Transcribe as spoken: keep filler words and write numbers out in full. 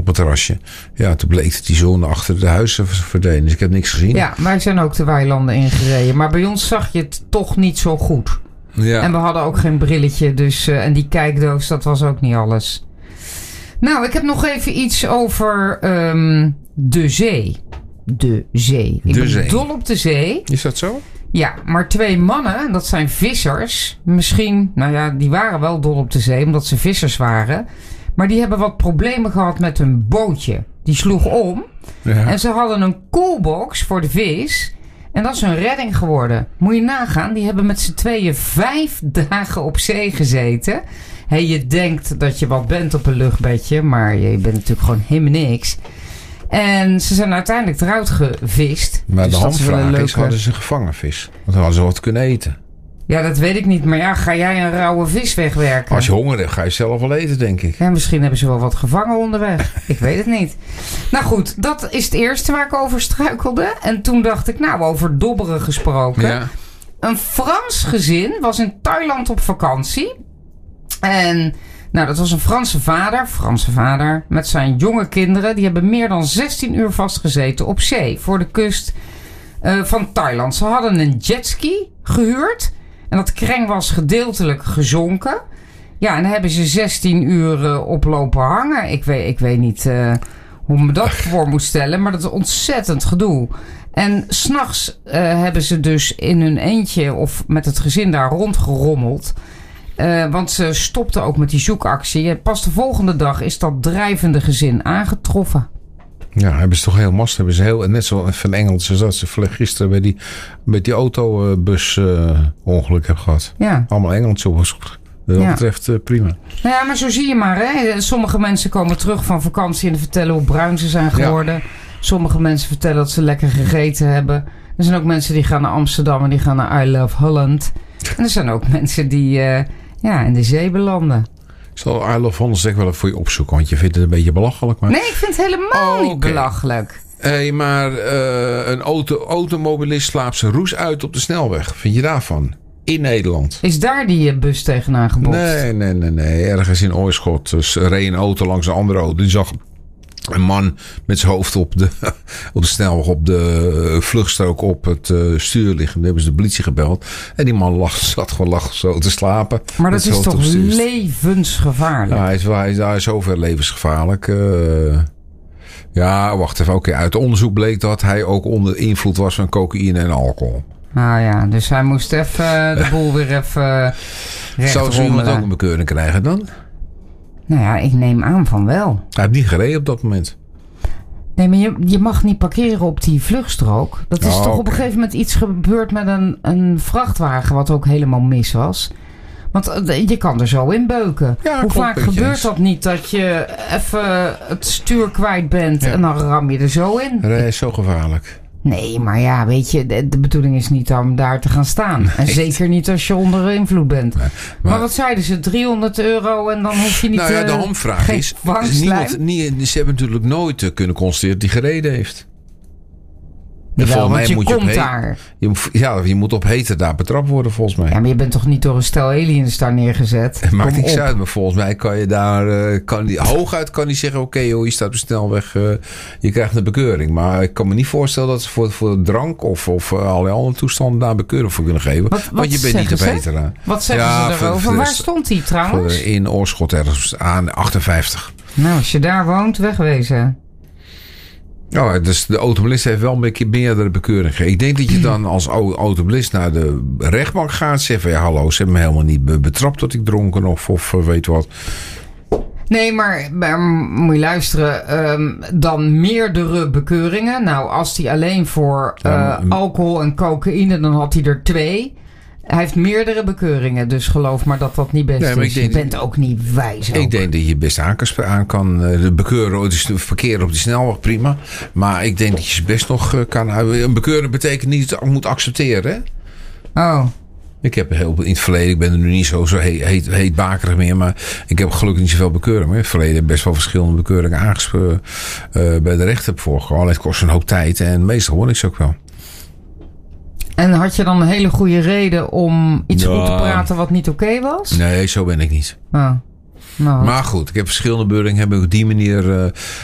op het terrasje. Ja, toen bleek dat die zon achter de huizen verdween. Dus ik heb niks gezien. Ja, wij zijn ook de weilanden ingereden. Maar bij ons zag je het toch niet zo goed. Ja. En we hadden ook geen brilletje. Dus, uh, en die kijkdoos, dat was ook niet alles. Nou, ik heb nog even iets over um, de zee. De zee. Ik de ben zee. dol op de zee. Is dat zo? Ja, maar twee mannen, dat zijn vissers. Misschien, nou ja, die waren wel dol op de zee, omdat ze vissers waren. Maar die hebben wat problemen gehad met hun bootje. Die sloeg om. Ja. En ze hadden een coolbox voor de vis. En dat is hun redding geworden. Moet je nagaan, die hebben met z'n tweeën vijf dagen op zee gezeten. Hey, je denkt dat je wat bent op een luchtbedje, maar je bent natuurlijk gewoon helemaal niks. En ze zijn uiteindelijk eruit gevist. Maar dus de handvraag leuke... is, hadden ze gevangen vis? Want dan hadden ze wat kunnen eten. Ja, dat weet ik niet. Maar ja, ga jij een rauwe vis wegwerken? Als je honger hebt, ga je zelf wel eten, denk ik. Ja, misschien hebben ze wel wat gevangen onderweg. Ik weet het niet. Nou goed, dat is het eerste waar ik over struikelde. En toen dacht ik, nou, over dobberen gesproken. Ja. Een Frans gezin was in Thailand op vakantie. En nou, dat was een Franse vader, Franse vader, met zijn jonge kinderen. Die hebben meer dan zestien uur vastgezeten op zee voor de kust uh, van Thailand. Ze hadden een jetski gehuurd. En dat kreng was gedeeltelijk gezonken. Ja, en dan hebben ze zestien uur uh, oplopen hangen. Ik weet, ik weet niet uh, hoe me dat voor moet stellen. Maar dat is ontzettend gedoe. En 's nachts uh, hebben ze dus in hun eentje of met het gezin daar rondgerommeld. Uh, want ze stopten ook met die zoekactie. En pas de volgende dag is dat drijvende gezin aangetroffen. Ja, hebben ze toch heel mast. Hebben ze heel, net zoals van Engelsen dat ze gisteren bij die, bij die autobus uh, ongeluk hebben gehad. Ja. Allemaal Engelse was. Wat dat ja. betreft uh, prima. Nou ja, maar zo zie je maar. Hè? Sommige mensen komen terug van vakantie en vertellen hoe bruin ze zijn geworden. Ja. Sommige mensen vertellen dat ze lekker gegeten hebben. Er zijn ook mensen die gaan naar Amsterdam en die gaan naar I Love Holland. En er zijn ook mensen die uh, ja, in de zee belanden. Ik zal I Love Holland zeg wel even voor je opzoeken, want je vindt het een beetje belachelijk. Maar... Nee, ik vind het helemaal oh, niet okay. belachelijk. Hey, maar uh, een auto, automobilist slaapt zijn roes uit op de snelweg. Vind je daarvan? In Nederland. Is daar die bus tegenaan gebotst? Nee, nee, nee, nee. Ergens in Oorschot. Dus reed een auto langs een andere auto. Die zag een man met zijn hoofd op de, op de snelweg, op de vluchtstrook op het uh, stuur liggen. Toen hebben ze de politie gebeld. En die man lag, zat gewoon lag zo te slapen. Maar dat is toch levensgevaarlijk? Ja, hij is, hij is, hij is zoveel levensgevaarlijk. Uh, ja, wacht even. Oké, okay. Uit onderzoek bleek dat hij ook onder invloed was van cocaïne en alcohol. Nou ja, dus hij moest even de boel weer even recht Zou ze iemand ook een bekeuring krijgen dan? Nou ja, ik neem aan van wel. Hij heeft niet gereden op dat moment. Nee, maar je, je mag niet parkeren op die vluchtstrook. Dat is oh, toch okay. op een gegeven moment iets gebeurd met een, een vrachtwagen wat ook helemaal mis was. Want je kan er zo in beuken. Ja, hoe klopt, vaak gebeurt eens. Dat niet dat je even het stuur kwijt bent ja. en dan ram je er zo in? Dat is zo gevaarlijk. Nee, maar ja, weet je, de, de bedoeling is niet om daar te gaan staan. Nee. En zeker niet als je onder invloed bent. Nee, maar, maar wat zeiden ze? driehonderd euro en dan hoef je niet... Nou ja, de hamvraag uh, is... is niemand, nie, ze hebben natuurlijk nooit uh, kunnen constateren dat hij gereden heeft. Jawel, want je moet komt je he- daar. Je, ja, je moet op hete daar betrapt worden volgens mij. Ja, maar je bent toch niet door een stel aliens daar neergezet? Het maakt niks uit, maar volgens mij kan je daar... Uh, kan die, hooguit kan hij zeggen, oké okay, joh, je staat op de snelweg, uh, je krijgt een bekeuring. Maar ik kan me niet voorstellen dat ze voor, voor drank of, of uh, allerlei andere toestanden daar een bekeuring voor kunnen geven. Wat, want je bent niet op hete daar. Wat zeggen ja, ze erover? Voor, Waar stond hij trouwens? Voor, in Oorschot ergens aan achtenvijftig. Nou, als je daar woont, wegwezen. Ja, dus de automobilist heeft wel een beetje meerdere bekeuringen. Ik denk dat je dan als automobilist naar de rechtbank gaat. Zegt van ja, hallo, ze hebben me helemaal niet betrapt dat ik dronken of, of weet wat. Nee, maar, maar moet je luisteren. Um, dan meerdere bekeuringen. Nou, als hij alleen voor uh, ja, maar, alcohol en cocaïne, dan had hij er twee. Hij heeft meerdere bekeuringen, dus geloof maar dat dat niet best nee, is. Je bent dat, ook niet wijs. Ik ook. denk dat je best aan kan, aan kan de bekeuren, dus verkeer op die snelweg, prima. Maar ik denk dat je ze best nog kan... Een bekeuring betekent niet dat je het moet accepteren, hè? Oh. Ik heb heel in het verleden, ik ben er nu niet zo, zo heet, heet, heetbakerig meer, maar ik heb gelukkig niet zoveel bekeuringen meer. In het verleden heb best wel verschillende bekeuringen aangesproken uh, bij de rechter voorgehouden. Het kost een hoop tijd en meestal word ik ze ook wel. En had je dan een hele goede reden om iets ja. goed te praten wat niet oké okay was? Nee, zo ben ik niet. Oh. Nou. Maar goed, ik heb verschillende bekeuringen, heb ik op die manier... Uh,